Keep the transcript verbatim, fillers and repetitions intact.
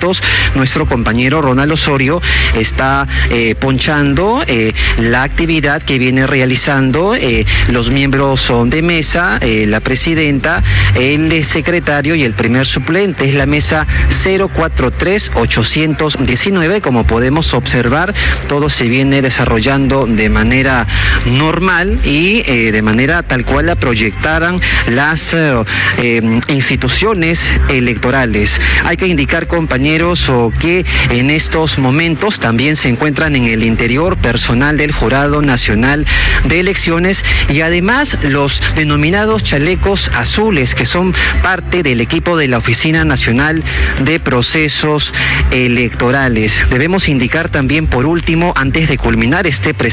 momentos nuestro compañero Ronald Osorio está eh, ponchando eh, la actividad que viene realizando eh, los miembros de mesa, eh, la presidenta, el secretario y el primer suplente. Es la mesa cero cuatro tres ocho uno nueve. Como podemos observar, todo se viene desarrollando de manera normal y eh, de manera tal cual la proyectaran las eh, eh, instituciones electorales. Hay que indicar, compañeros, o que en estos momentos también se encuentran en el interior personal del Jurado Nacional de Elecciones y además los denominados chalecos azules, que son parte del equipo de la Oficina Nacional de Procesos Electorales. Debemos indicar también, por último, antes de culminar este presente